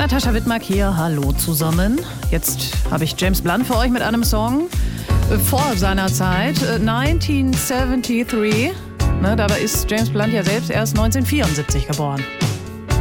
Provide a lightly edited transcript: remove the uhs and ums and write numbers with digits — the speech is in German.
Natascha Wittmark hier, hallo zusammen. Jetzt habe ich James Blunt für euch mit einem Song vor seiner Zeit, 1973. Dabei ist James Blunt ja selbst erst 1974 geboren.